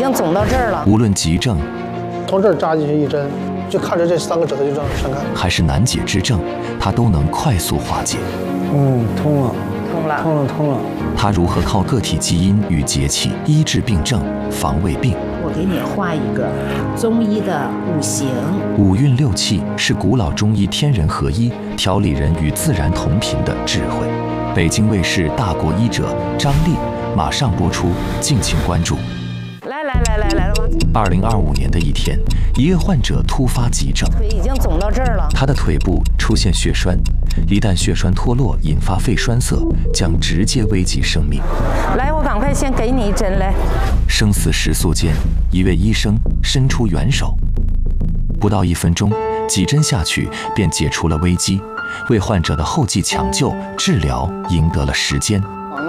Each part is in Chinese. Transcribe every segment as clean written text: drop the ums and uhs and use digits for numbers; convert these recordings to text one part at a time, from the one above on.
经肿到这儿了。 无论急症， 从这儿扎进去一针，就看着这3个指头就这样伸开， 还是难解之症，他都能快速化解。 通了，通了。 他如何靠个体基因与节气医治病症、防胃病？ 我给你画一个中医的五行。 五运六气是古老中医天人合一、调理人与自然同频的智慧。北京卫视大国医者张丽马上播出，敬请关注。 来了吗 ？2025年的一天，一个患者突发急症， 腿已经肿到这儿了。 他的腿部出现血栓，一旦血栓脱落，引发肺栓塞，将直接危及生命。 来，我赶快先给你一针来。 生死时速间，一位医生伸出援手，不到1分钟，几针下去便解除了危机，为患者的后继抢救、治疗赢得了时间。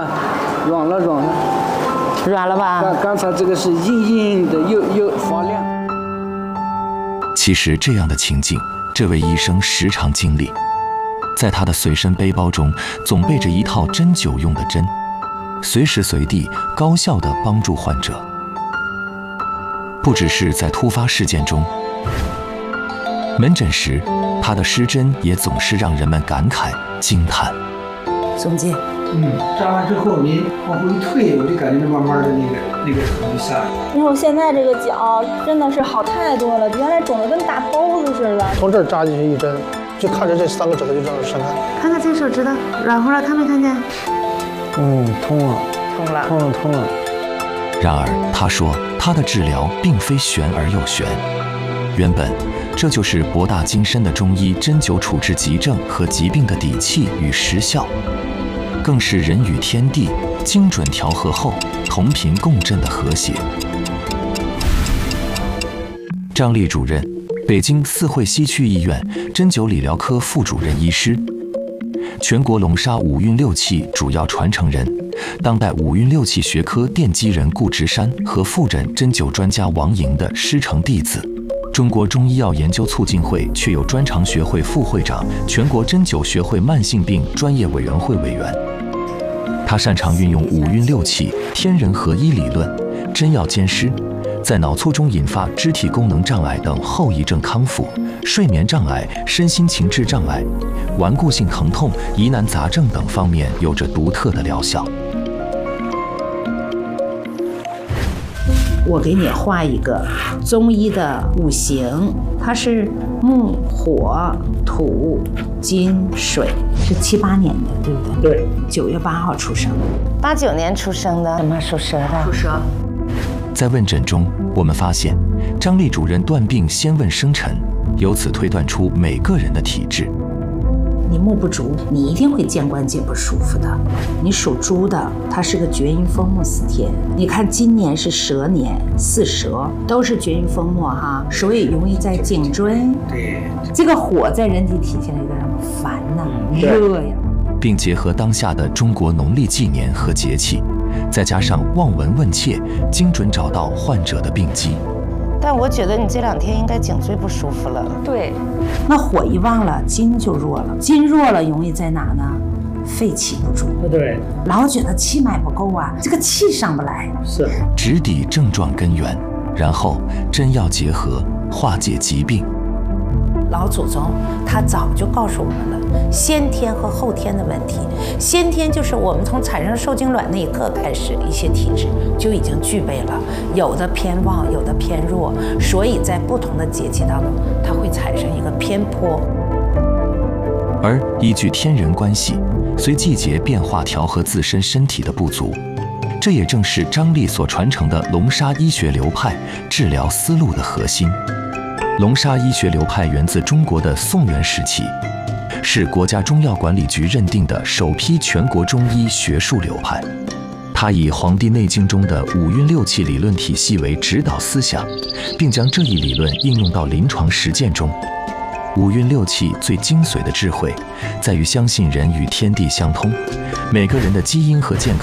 软了吧？ 刚才这个是硬硬的，又发亮。 其实这样的情境，这位医生时常经历。在他的随身背包中，总备着一套针灸用的针，随时随地高效地帮助患者。不只是在突发事件中，门诊时，他的施针也总是让人们感慨惊叹。 总监。 扎完之后您往后一退，我就感觉慢慢的那个疼就下来了。 你说现在这个脚真的是好太多了，原来肿得跟大包子似的。 从这儿扎进去一针，就看着这3个指头就这样伸开。 看看这手指头软和了，看没看见？ 通了。 然而，他说他的治疗并非玄而又玄，原本这就是博大精深的中医针灸处置急症和疾病的底气与实效。更是人与天地精准调和后同频共振的和谐。张丽主任，北京四惠西区医院针灸理疗科副主任医师，全国龙沙五运六气主要传承人，当代五运六气学科奠基人顾直山和复诊针灸专家王莹的师承弟子。中国中医药研究促进会确有专长学会副会长，全国针灸学会慢性病专业委员会委员。他擅长运用五运六气、天人合一理论，针药兼施，在脑卒中引发肢体功能障碍等后遗症康复、睡眠障碍、身心情志障碍、顽固性疼痛、疑难杂症等方面有着独特的疗效。 我给你画一个中医的五行，它是木、火、土、金、水，是78年的，对不对？ 对 ，9月8号出生的，89年出生的，什么属蛇的？属蛇。 在问诊中，我们发现张丽主任断病先问生辰，由此推断出每个人的体质。 你木不足，你一定会肩关节不舒服的。你属猪的，它是个厥阴风木4天。你看今年是蛇年，4蛇都是厥阴风木哈，所以容易在颈椎。 对， 这个火在人体体现了一个什么？烦呐，热呀。 并结合当下的中国农历纪年和节气，再加上望闻问切，精准找到患者的病机。 但我觉得你这2天应该颈椎不舒服了。 对， 那火一旺了，筋就弱了，筋弱了容易在哪呢？肺气不足。 对， 老觉得气脉不够啊，这个气上不来。 是。 直抵症状根源，然后针药结合，化解疾病。 老祖宗他早就告诉我们了，先天和后天的问题。先天就是我们从产生受精卵那一刻开始，一些体质就已经具备了，有的偏旺，有的偏弱，所以在不同的节气当中，它会产生一个偏颇。 而依据天人关系，随季节变化调和自身身体的不足，这也正是张丽所传承的龙沙医学流派治疗思路的核心。龙沙医学流派源自中国的宋元时期，是国家中药管理局认定的首批全国中医学术流派。它以《黄帝内经》中的五运六气理论体系为指导思想，并将这一理论应用到临床实践中。五运六气最精髓的智慧，在于相信人与天地相通，每个人的基因和健康